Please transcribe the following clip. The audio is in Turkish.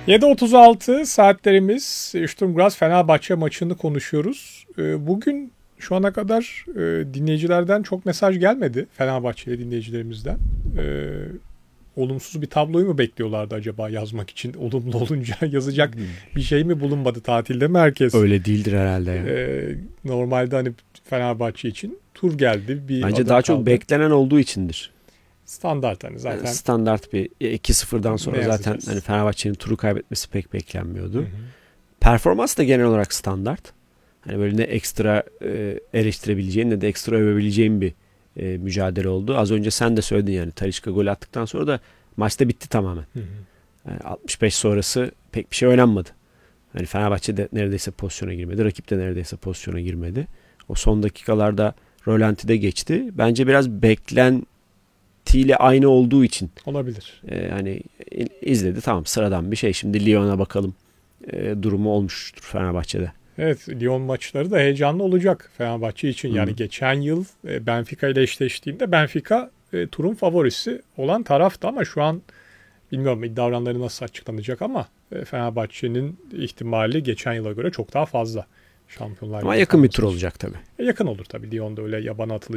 7.36 saatlerimiz Sturm Graz Fenerbahçe maçını konuşuyoruz. Bugün şu ana kadar dinleyicilerden çok mesaj gelmedi. Fenerbahçeli dinleyicilerimizden. Olumsuz bir tabloyu mu bekliyorlardı acaba yazmak için? Olumlu olunca yazacak bir şey mi bulunmadı, tatilde mi herkes? Öyle değildir herhalde ya. Normalde hani Fenerbahçe için tur geldi. Bence daha çok beklenen olduğu içindir. Standart hani zaten. Yani standart bir 2-0'dan sonra zaten hani Fenerbahçe'nin turu kaybetmesi pek beklenmiyordu. Hı hı. Performans da genel olarak standart. Hani böyle ne ekstra eleştirebileceğin ne de ekstra övebileceğin bir mücadele oldu. Az önce sen de söyledin yani Talisca gol attıktan sonra da maçta bitti tamamen. Hı hı. Yani 65 sonrası pek bir şey oynanmadı. Hani Fenerbahçe de neredeyse pozisyona girmedi. Rakip de neredeyse pozisyona girmedi. O son dakikalarda rölantide geçti. Bence biraz beklentiyle aynı olduğu için. Olabilir. Hani izledi, tamam, sıradan bir şey. Şimdi Lyon'a bakalım durumu olmuştur Fenerbahçe'de. Evet, Lyon maçları da heyecanlı olacak Fenerbahçe için. Yani geçen yıl Benfica ile eşleştiğinde Benfica turun favorisi olan taraftı ama şu an bilmiyorum iddia oranları nasıl açıklanacak ama Fenerbahçe'nin ihtimali geçen yıla göre çok daha fazla. Şampiyonlar ama yakın bir tur olacak tabii. Yakın olur tabii. Lyon'da öyle yabana atılacak